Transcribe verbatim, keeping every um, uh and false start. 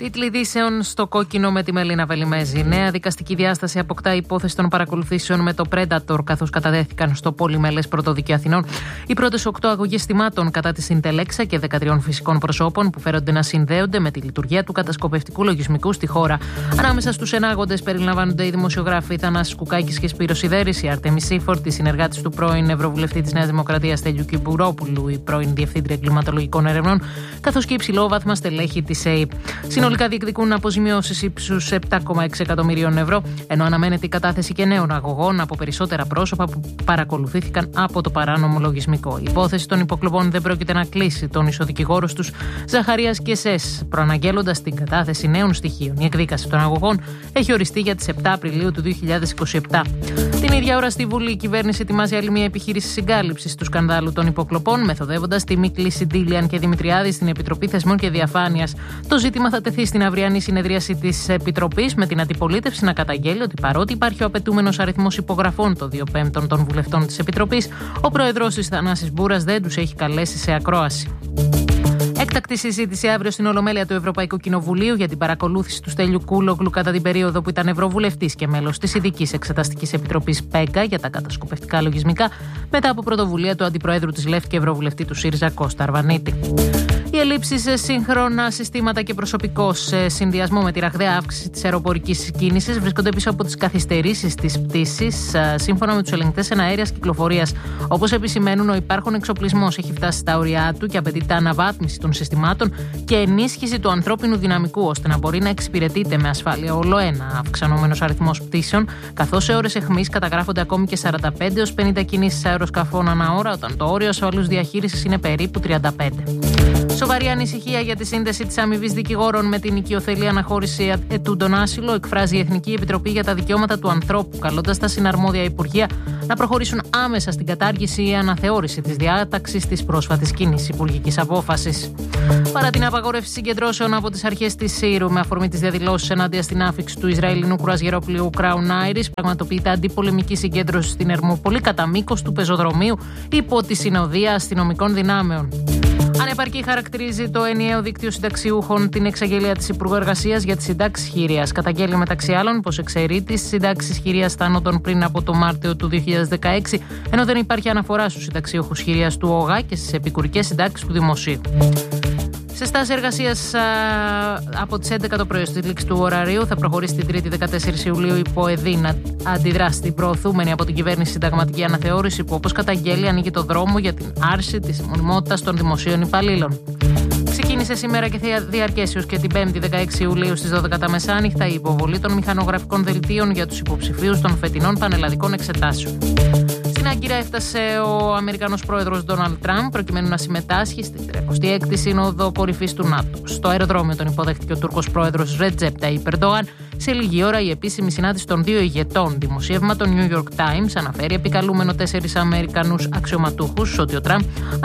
Τίτλοι ειδήσεων στο κόκκινο με τη Μελίνα Βελιμέζη. Νέα δικαστική διάσταση αποκτά η υπόθεση των παρακολουθήσεων με το Predator, καθώς καταδέθηκαν στο Πολυμελές Πρωτοδικείο Αθηνών οι πρώτες οκτώ αγωγές θυμάτων κατά τη Συντελέξα και δεκατρία φυσικών προσώπων που φέρονται να συνδέονται με τη λειτουργία του κατασκοπευτικού λογισμικού στη χώρα. Ανάμεσα στους ενάγοντες περιλαμβάνονται οι δημοσιογράφοι Θανάσης Κουκάκης και Σπύρος Σιδέρης, η Άρτεμις Σίφορτ, η συνεργάτης του πρώην Ευρωβουλευτή της Νέας Δημοκρατίας Στέλιου Κυπουρόπουλου, η πρώην Διευθύντρια Εγκληματολογικών Ερευνών, καθώς και υψηλόβαθμα στελέχη της ΕΕΠ. Συνολικά διεκδικούν αποζημιώσεις ύψους επτά κόμμα έξι εκατομμυρίων ευρώ, ενώ αναμένεται η κατάθεση και νέων αγωγών από περισσότερα πρόσωπα που παρακολουθήθηκαν από το παράνομο λογισμικό. Η υπόθεση των υποκλοπών δεν πρόκειται να κλείσει. Τον ισοδικηγόρος τους Ζαχαρίας και Σες, προαναγγέλλοντας την κατάθεση νέων στοιχείων. Η εκδίκαση των αγωγών έχει οριστεί για τις επτά Απριλίου του δύο χιλιάδες είκοσι επτά. Την ίδια ώρα στη Βουλή, η κυβέρνηση ετοιμάζει άλλη μια επιχείρηση συγκάλυψης του σκανδάλου των υποκλοπών, μεθοδεύοντας τη μη κλίση Ντίλιαν και Δημητριάδη στην Επιτροπή Θεσμών και Διαφάνειας. Το ζήτημα θα τεθεί στην αυριανή συνεδρίαση της Επιτροπής, με την αντιπολίτευση να καταγγέλει ότι παρότι υπάρχει ο απαιτούμενος αριθμός υπογραφών των δύο πέμπτων των βουλευτών της Επιτροπής, ο πρόεδρος της Θανάσης Μπούρας δεν τους έχει καλέσει σε ακρόαση. Έκτακτη συζήτηση αύριο στην Ολομέλεια του Ευρωπαϊκού Κοινοβουλίου για την παρακολούθηση του Στέλιου Κούλογλου κατά την περίοδο που ήταν Ευρωβουλευτής και μέλος της Ειδικής Εξεταστικής Επιτροπής ΠΕΚΑ για τα κατασκοπευτικά λογισμικά, μετά από πρωτοβουλία του Αντιπροέδρου της ΛΕΦ και Ευρωβουλευτή του ΣΥΡΙΖΑ Κώστα Αρβανίτη. Οι ελλείψεις σε σύγχρονα συστήματα και προσωπικό σε συνδυασμό με τη ραγδαία αύξηση της αεροπορικής κίνησης βρίσκονται πίσω από τις καθυστερήσεις της πτήσης, σύμφωνα με τους ελεγκτές εναέριας κυκλοφορίας. Όπως επισημαίνουν, ο υπάρχον εξοπλισμός έχει φτάσει στα όρια του και απαιτείται αναβάθμιση των συστημάτων και ενίσχυση του ανθρώπινου δυναμικού, ώστε να μπορεί να εξυπηρετείται με ασφάλεια όλο ένα αυξανόμενος αριθμός πτήσεων, καθώς σε ώρες αιχμής καταγράφονται ακόμη και σαράντα πέντε έως πενήντα κινήσεις αεροσκαφών ανά ώρα, όταν το όριο ασφαλούς διαχείρισης είναι περίπου τριάντα πέντε. Σοβαρή ανησυχία για τη σύνδεση της αμοιβής δικηγόρων με την οικειοθελή αναχώρηση ετούντων άσυλο εκφράζει η Εθνική Επιτροπή για τα Δικαιώματα του Ανθρώπου, καλώντας τα συναρμόδια υπουργεία να προχωρήσουν άμεσα στην κατάργηση ή αναθεώρηση της διάταξης της πρόσφατης κίνησης υπουργικής απόφασης. Παρά την απαγόρευση συγκεντρώσεων από τις αρχές της Σύρου με αφορμή τις διαδηλώσεις ενάντια στην άφιξη του Ισραηλινού κουρασγερόπλοιου Crown Iris, πραγματοποιείται αντιπολεμική συγκέντρωση στην Ερμούπολη κατά μήκος του πεζοδρομίου υπό τη συνοδεία αστυνομικών δυνάμεων. Ανεπαρκή χαρακτηρίζει το ενιαίο δίκτυο συνταξιούχων την εξαγγελία της Υπουργού Εργασίας για τις συντάξεις χειρίας. Καταγγέλει μεταξύ άλλων πως εξαιρεί τις συντάξεις χειρίας θανόντων πριν από το Μάρτιο του δύο χιλιάδες δεκαέξι, ενώ δεν υπάρχει αναφορά στους συνταξιούχους χειρίας του ΟΓΑ και στις επικουρικές συντάξεις του Δημοσίου. Σε στάση εργασίας από τις έντεκα το πρωί στη λήξη του ωραρίου θα προχωρήσει την Τρίτη δεκατέσσερις Ιουλίου η ΠΟΕΔΗ να αντιδράσει την προωθούμενη από την κυβέρνηση συνταγματική αναθεώρηση που, όπως καταγγέλει, ανοίγει το δρόμο για την άρση της μονιμότητας των δημοσίων υπαλλήλων. Ξεκίνησε σήμερα και θα διαρκέσει ως και την Πέμπτη δεκαέξι Ιουλίου στις δώδεκα τα μεσάνυχτα η υποβολή των μηχανογραφικών δελτίων για τους υποψηφίους των φετινών πανελλαδικών εξετάσεων. Στην Άγκυρα έφτασε ο Αμερικανός πρόεδρος Ντόναλντ Τραμπ προκειμένου να συμμετάσχει στην τριακοστή έκτη Σύνοδο Κορυφής του ΝΑΤΟ. Στο αεροδρόμιο τον υποδέχτηκε ο Τούρκος πρόεδρος Ρετζέπ Ταϊπ Ερντογάν. Σε λίγη ώρα η επίσημη συνάντηση των δύο ηγετών. Δημοσίευμα το New York Times αναφέρει επικαλούμενο τέσσερις Αμερικανούς αξιωματούχους ότι ο Τραμπ